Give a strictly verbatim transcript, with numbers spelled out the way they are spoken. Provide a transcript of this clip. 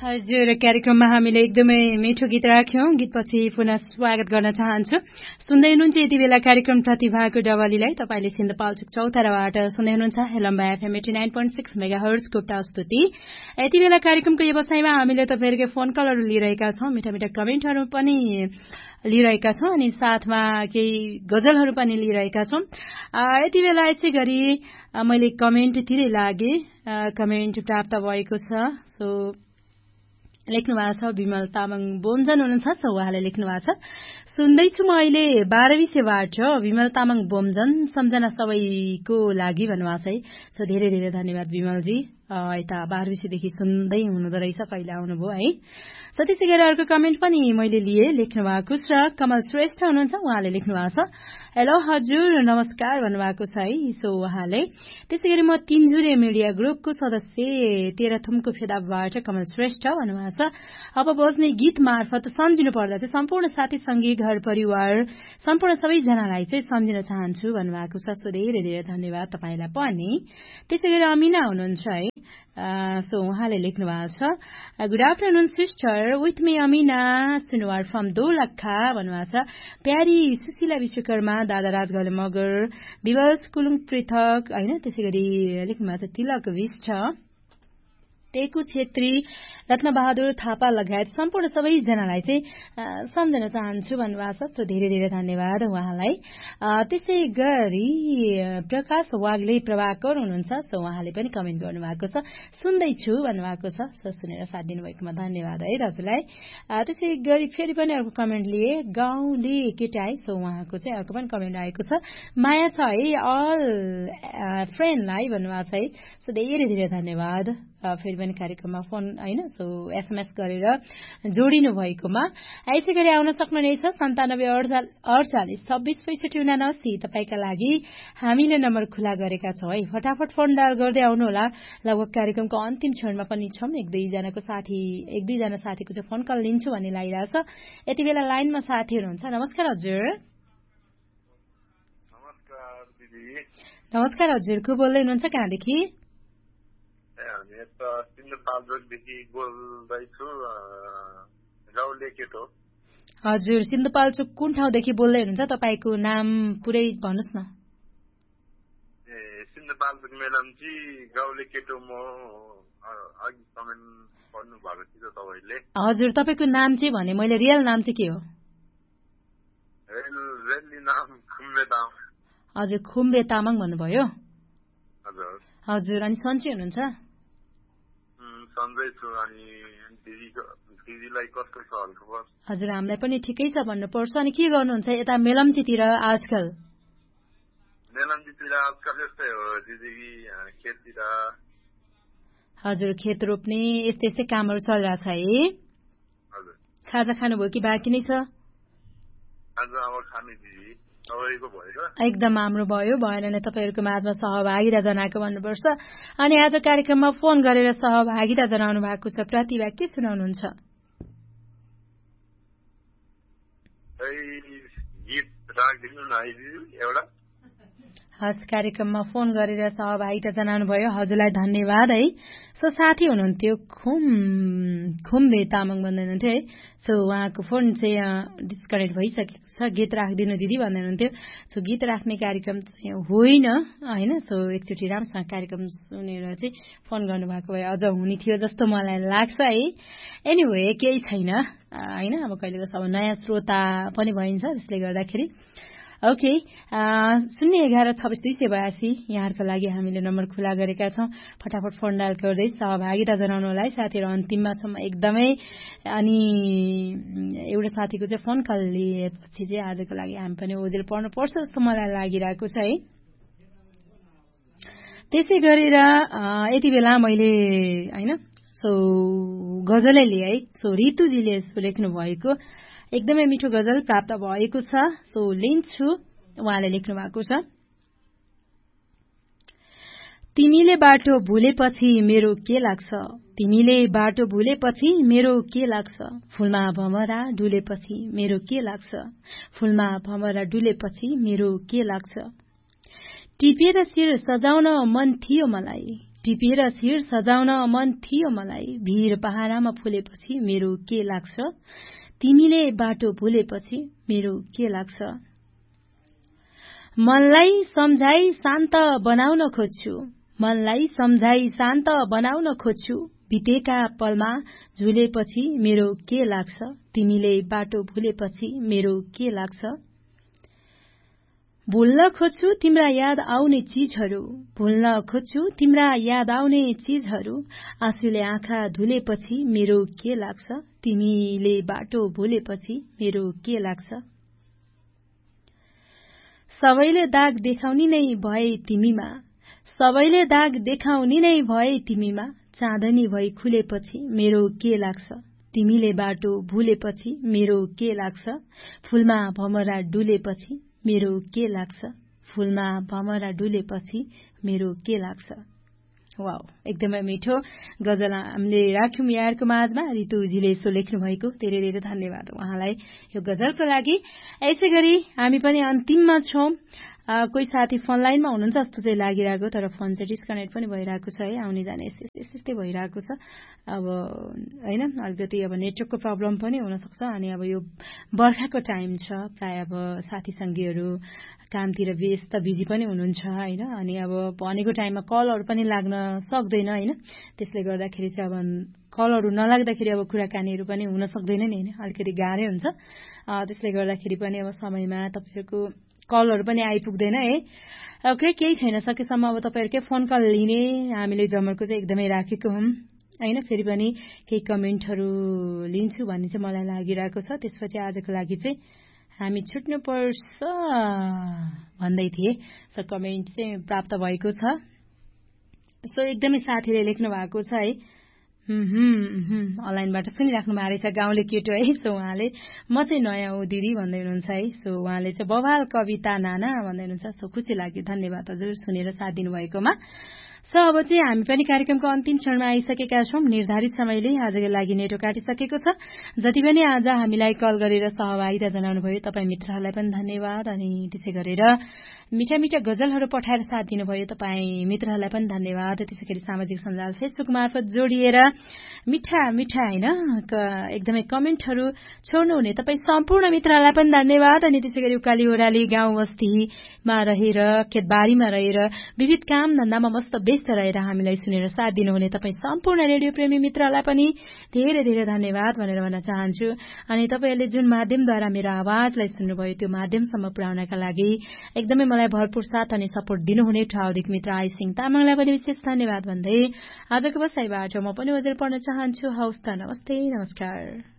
हजुर कार्यक्रममा हामीले एकदमै मिठो गीत राख्यौं। गीतपछि पुनः स्वागत गर्न चाहन्छु। सुन्दै हुनुहुन्छ यति बेला कार्यक्रम प्रतिभाको डबलीलाई। तपाईले सिन्धुपाल्चोक चौताराबाट सुन्दै हुनुहुन्छ हेलम्बा FM eighty nine point six mega हर्जको प्रस्तुति। यति बेला कार्यक्रमको व्यवसायमा हामीले तपाईहरुको फोन कलहरु लिइरहेका छौं, मिठा मिठा कमेन्टहरु पनि लिइरहेका छौं अनि साथमा केही गजलहरु पनि लिइरहेका छौं। यति बेला यसै गरी मैले कमेन्टतिरै लागे कमेन्ट प्राप्त भएको छ। सो लेख्नु भएको छ विमल तामाङ बोमजन हुनुहुन्छ। सो उहाँले लेख्नु भएको छ, सुन्दैछु म अहिले बाह्रविसेबाट विमल तामाङ बोमजन, सम्झना सबैको लागि भन्नुभएको छ है। सो धेरै धेरै धन्यवाद विमलजी, यता बाह्रविसेदेखि सुन्दै हुनुहुँदो रहेछ, कहिले आउनुभयो है। सो त्यसै गरी अर्को कमेन्ट पनि मैले लिए, लेख्नु भएको छ कमल श्रेष्ठ हुनुहुन्छ। उहाँले लेख्नु भएको छ हेलो हजुर नमस्कार भन्नुभएको छ है। सो उहाँले त्यसै गरी म तीनजुरे मिडिया ग्रुपको सदस्य तेह्रथुमको फेदाबाट कमल श्रेष्ठ भन्नुभएको छ, अब बज्ने गीत मार्फत सम्झिनु पर्दा चाहिँ सम्पूर्ण साथी संगी घर परिवार सम्पूर्ण सबैजनालाई चाहिँ सम्झिन चाहन्छु भन्नुभएको छ। सो धेरै धेरै धन्यवाद तपाईलाई पनि। त्यसै गरी अमिना हुनुहुन्छ है। सो उहाँले लेख्नु भएको छ good afternoon sister with me Amina Sunuwar from Dolakha भन्नुभएको छ। प्यारी सुशीला विश्वकर्मा, दादा राजगौले मगर, विवश कुलुङ पृथक हैन। त्यसै गरी लेख्नु भएको छ तिलक विष्ट, टेकु छेत्री, रत्नबहादुर थापा लगायत सम्पूर्ण सबैजनालाई चाहिँ सम्झन चाहन्छु भन्नुभएको छ। सो धेरै धेरै धन्यवाद उहाँलाई। त्यसै गरी प्रकाश वाग्ले प्रभाकर हुनुहुन्छ। सो उहाँले पनि कमेन्ट गर्नुभएको छ, सुन्दैछु भन्नुभएको छ। सो सुनेर साथ दिनुभएकोमा धन्यवाद है हजुरलाई। त्यसै गरी फेरि पनि अर्को कमेन्ट लिए, गाउँले केटाई। सो उहाँको चाहिँ अर्को पनि कमेन्ट आएको छ, माया छ है अल फ्रेन्डलाई भन्नुभएको छ है। सो धेरै धेरै धन्यवाद फेरि पनि कार्यक्रममा फोन होइन सो एसएमएस गरेर जोडिनु भएकोमा। यसै गरी आउन सक्नुहुनेछ सन्तानब्बे अडचालिस छब्बिस पैसठी उनासी तपाईँका लागि हामीले नम्बर खुला गरेका छौँ है। फटाफट फोन डायल गर्दै आउनुहोला। लगभग कार्यक्रमको अन्तिम क्षणमा पनि छौँ। एक दुईजनाको साथी एक दुईजना साथीको चाहिँ फोन कल लिन्छु भन्ने लागिरहेछ। यति बेला लाइनमा साथीहरू हुन्छ। नमस्कार हजुर। नमस्कार दिदी। नमस्कार हजुर, को बोल्दै हुनुहुन्छ, कहाँदेखि? सिन्धुपाल्चोकदेखि बोल्दैछु, गाउँले केटो। हजुर, सिन्धुपाल्चोक कुन ठाउँदेखि बोल्दै हुनुहुन्छ? तपाईँको नाम पुरै भन्नुहोस् न। ए सिन्धुपाल्चोक मेलम्ची गाउँले केटो। म अघि कमेन्ट गर्नु भएको थियो तपाईँले। हजुर, तपाईँको नाम चाहिँ भने मैले रियल नाम चाहिँ के हो? रेली नाम खुम्बे तामाङ। हजुर, खुम्बे तामाङ भन्नुभयो। हजुर हजुर, अनि सन्चै हुनुहुन्छ? सन्चै छु। अनि दिदीलाई कस्तो छ हालखबर? हजुर, हामीलाई पनि ठिकै छ भन्नुपर्छ। अनि के गर्नुहुन्छ यता मेलम्चीतिर आजकल? मेलम्चीतिर आजकल यस्तै हो दिदी, खेततिर। हजुर, खेत रोप्ने यस्तै यस्तै कामहरू चलिरहेछ है। हजुर। खाजा खानुभयो कि बाँकी नै छ? आज अब खाने दिदी। तपाईँको भयो? एकदम हाम्रो भयो। भएन भने तपाईँहरूको माझमा सहभागिता जनाएको भन्नुपर्छ। अनि आज कार्यक्रममा फोन गरेर सहभागिता जनाउनु भएको छ। प्रतिभा के सुनाउनुहुन्छ? गीत राखिदिनु न एउटा। हस्, कार्यक्रममा फोन गरेर सहभागिता जनाउनु भयो, हजुरलाई धन्यवाद है। सो साथी हुनुहुन्थ्यो खुम खुम्बे तामाङ भन्दै हुनुहुन्थ्यो है। सो उहाँको फोन चाहिँ डिस्कनेक्ट भइसकेको छ। गीत राखिदिनु दिदी भन्दै हुनुहुन्थ्यो। सो गीत राख्ने कार्यक्रम चाहिँ होइन होइन। सो एकचोटि राम्रोसँग कार्यक्रम सुनेर चाहिँ फोन गर्नुभएको भए अझ हुने थियो जस्तो मलाई लाग्छ है। एनिवे केही छैन होइन। अब कहिलेको अब नयाँ श्रोता पनि भइन्छ, त्यसले गर्दाखेरि ओके। शून्य एघार छब्बिस दुई सय बयासी यहाँहरूको लागि हामीले नम्बर खुला गरेका छौँ। फटाफट फोन डायल गर्दै सहभागिता जनाउनु होला है साथीहरू। अन्तिममा छौँ एकदमै। अनि एउटा साथीको चाहिँ फोन कल लिएपछि चाहिँ आजको लागि हामी पनि ओजेल पर्नुपर्छ जस्तो मलाई लागिरहेको छ है। त्यसै गरेर यति बेला मैले होइन सो गजलै लिएँ है। सो रितुजीले यसो लेख्नु भएको एकदमै मिठो गजल प्राप्त भएको छ। सो लिन्छु। उहाँले लेख्नु भएको छ, तिमीले बाटो भुलेपछि मेरो के लाग्छ, तिमीले बाटो भुलेपछि मेरो के लाग्छ, फूलमा भमरा डुलेपछि मेरो के लाग्छ, फूलमा भमरा डुलेपछि मेरो के लाग्छ, टिपेर शिर सजाउन मन थियो मलाई, टिपेर शिर सजाउन मन थियो मलाई, भिर पहारामा फुलेपछि मेरो के लाग्छ, तिमीले बाटो भुलेपछि मेरो के लाग्छ। मनलाई सम्झाई शान्त बनाउन खोज्छु, मनलाई सम्झाई शान्त बनाउन खोज्छु, बितेका पलमा झुलेपछि मेरो के लाग्छ, तिमीले बाटो भुलेपछि मेरो के लाग्छ। भुल्न खोज्छु तिम्रा याद आउने चीजहरू, भुल्न खोज्छु तिम्रा याद आउने चीजहरू, आँसुले आँखा धुलेपछि मेरो के लाग्छ, तिमीले बाटो भुलेपछि मेरो के लाग्छ। सबैले दाग देखाउनी नै भए तिमीमा, सबैले दाग देखाउनी नै भए तिमीमा, चाँदनी भई खुलेपछि मेरो के लाग्छ, तिमीले बाटो भुलेपछि मेरो के लाग्छ। फूलमा भमरा डुलेपछि मेरो के लाग्छ, फूलमा भमरा डुलेपछि मेरो के लाग्छ। वाउ, एकदमै मिठो गजल हामीले राख्यौं यहाँहरुको माझमा। रितुजीले यसो लेख्नु भएको, धेरै धेरै धन्यवाद उहाँलाई यो गजलको लागि। यसै गरी हामी पनि अन्तिममा छौं। कोही साथी फोन लाइनमा हुनुहुन्छ जस्तो चाहिँ लागिरहेको, तर फोन चाहिँ डिस्कनेक्ट पनि भइरहेको छ है, आउने जाने यस्तै भइरहेको छ। अब हैन, अलिकति अब नेटवर्कको प्रब्लम पनि हुन सक्छ। अनि अब यो बर्खाको टाइम छ, प्राय अब साथी संगीहरू कामतिर व्यस्त बिजी पनि हुनुहुन्छ हैन, अनि अब भनेको टाइममा कलहरु पनि लाग्न सक्दैन हैन। त्यसले गर्दाखेरि चाहिँ अब कलहरु नलाग्दाखेरि अब कुराकानीहरु पनि हुन सक्दैन नि हैन, अलिकति गाह्रै हुन्छ। त्यसले गर्दाखेरि पनि अब समयमा तपाईहरुको कलहरु पनि आइपुग्दैन है। ओके, केही छैन, सकेसम्म अब तपाईहरुकै फोन कल लिने हामीले जमर्को चाहिँ एकदमै राखेको हौं हैन। फेरि पनि केही कमेन्टहरु लिन्छु भन्ने चाहिँ मलाई लागिरहेको छ। त्यसपछि आजको लागि चाहिँ हामी छुट्नु पर्छ भन्दै थिए। सो कमेन्ट चाहिँ प्राप्त भएको छ। सो एकदमै साथीले लेख्नु भएको छ है, हम्म अनलाइनबाट सुनिराख्नु भएको रहेछ, गाउँले केटो है। सो उहाँले म चाहिँ नयाँ हो दिदी भन्दै हुनुहुन्छ है। सो उहाँले चाहिँ बवाल कविता नाना भन्दै हुनुहुन्छ। सो खुसी लाग्यो, धन्यवाद हजुर सुनेर साथ दिनु भएकोमा। सो अब चाहिँ हामी पनि कार्यक्रमको अन्तिम क्षणमा आइसकेका छौं। निर्धारित समयले आजको लागि नेटो काटिसकेको छ। जति पनि आज हामीलाई कल गरेर सहभागिता जनाउनु भयो तपाईँ मित्रहरूलाई पनि धन्यवाद। अनि त्यसै गरेर मिठा मिठा गजलहरू पठाएर साथ दिनुभयो तपाईँ मित्रहरूलाई पनि धन्यवाद। त्यसैगरी सामाजिक सञ्जाल फेसबुक मार्फत जोडिएर मिठा मिठा हैन एकदमै कमेन्टहरू छोड्नुहुने तपाईँ सम्पूर्ण मित्रहरूलाई पनि धन्यवाद। अनि त्यसैगरी उकाली ओराली गाउँ बस्तीमा रहेर खेतबारीमा रहेर विविध काम धन्दामा मस्त व्यस्त रहेर हामीलाई सुनेर साथ दिनुहुने तपाईँ सम्पूर्ण रेडियो प्रेमी मित्रहरूलाई पनि धेरै धेरै धन्यवाद भनेर भन्न चाहन्छु। अनि तपाईहरुले जुन माध्यमद्वारा मेरो आवाजलाई सुन्नुभयो त्यो माध्यमसम्म पुर्याउनका लागि एकदमै मलाई भरपूर साथ अनि सपोर्ट दिनुहुने ठाउँदिक मित्र आइसिङ तामाङलाई पनि विशेष धन्यवाद भन्दै आजको बसाइबाट म पनि हजुर पढ्न चाहन्छु। हवस् त, नमस्ते, नमस्कार।